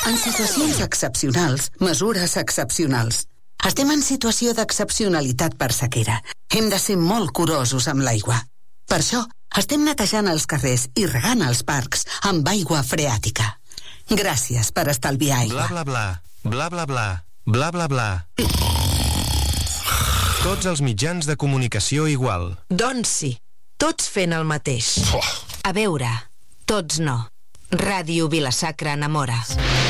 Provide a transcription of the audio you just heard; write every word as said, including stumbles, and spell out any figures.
En situacions excepcionals, mesures excepcionals. Estem en situació d'excepcionalitat per sequera. Hem de ser molt curosos amb l'aigua. Per això, estem netejant els carrers i regant els parcs amb aigua freàtica. Gràcies per estalviar aigua. Bla, bla, bla. Bla, bla, bla. Bla, bla, bla. Tots els mitjans de comunicació igual. Doncs sí, tots fent el mateix. A veure, tots no. Ràdio Vila-sacra enamora.